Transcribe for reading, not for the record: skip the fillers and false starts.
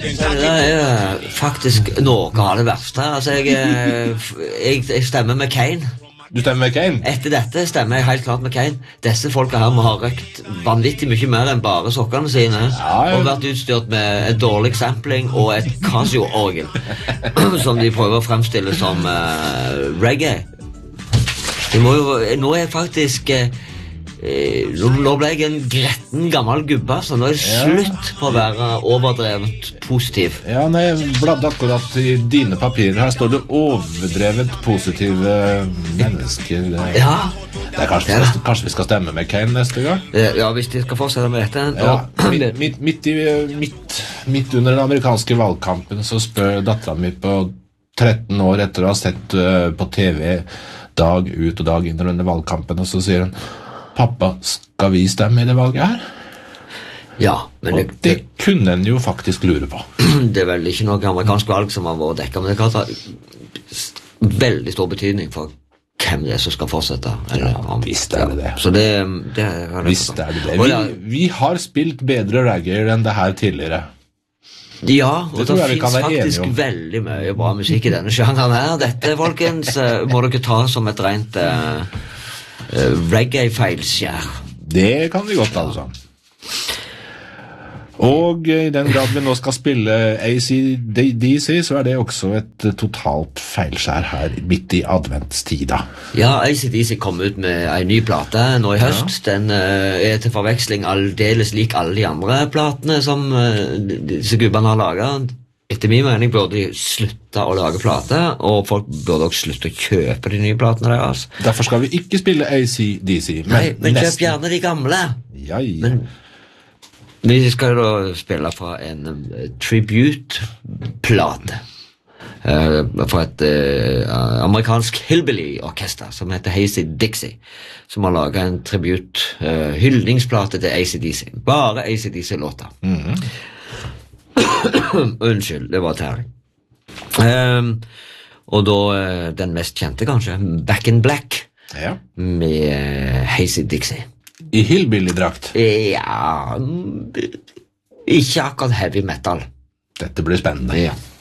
Det faktisk noe av det verste. Altså, jeg stemmer med Kane. Du stemmer med Kane? Etter dette stemmer jeg helt klart med Kane. Disse folka her må ha røkt vanvittig mye mer enn bare sokkene sine, og vært utstyrt med et dårlig sampling og et Casio-orgel, som de prøver å fremstille som reggae. Nå er faktisk nå ble jeg en gretten gammel gubbe, så nå er det slutt på å være overdrevet positiv. Ja, nei, jeg bladde akkurat i dine papirer. Her står det overdrevet positive mennesker. Ja. Det er kanskje vi skal stemme med Kane neste gang? Ja, hvis de skal fortsette med dette. Ja, midt under den amerikanske valgkampen så spør datteren min på 13 år etter å ha sett på TV dag ut og dag inn under valgkampen, og så sier hun: Pappa, skal vi stemme i det valget her? Ja, men det kunne en jo faktisk lure på. Det er vel ikke noe amerikansk valg som har vært dekket, men det kan ha veldig stor betydning for hvem det er som skal fortsette. Visst er det det. Så visst er det det. Vi har spilt bedre reggae enn det her tidligere. Ja, og det finnes faktisk veldig mye bra musikk i denne sjangeren her. Dette, folkens, må dere ta som et rent reggae-feilskjær. Det kan vi godt alle sammen. Og i den grad vi nå skal spille AC/DC, så er det også et totalt feilskjær her midt i adventstida. Ja, AC/DC kom ut med en ny plate nå i høst. Den er til forveksling aldeles lik alle de andre platene som disse gubbene har laget. Etter min mening burde de slutte å lage plate, og folk burde også slutte å kjøpe de nye platene deres. Derfor skal vi ikke spille AC/DC. Men kjøp gjerne de gamle. Ja. Men vi skal jo da spille fra en tribute-plate fra et amerikansk hillbilly-orkester som heter AC/DC, som har laget en tribute-hyldningsplate til AC/DC. Bare AC/DC-låter. Unnskyld, det var terning. Og da den mest kjente kanskje, Back in Black, med AC/DC. I hillbilly-drakt? Ja, ikke akkurat heavy metal. Dette blir spennende. Ja.